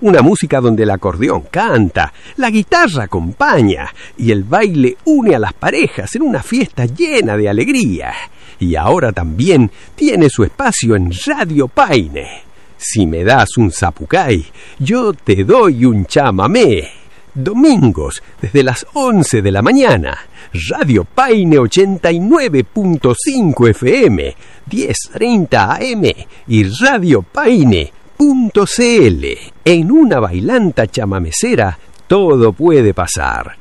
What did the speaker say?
Una música donde el acordeón canta, la guitarra acompaña y el baile une a las parejas en una fiesta llena de alegría. Y ahora también tiene su espacio en Radio Paine. Si me das un zapucay, yo te doy un chamamé. Domingos, desde las 11 de la mañana. Radio Paine 89.5 FM, 10:30 AM y Radio Paine.cl. En una bailanta chamamecera todo puede pasar.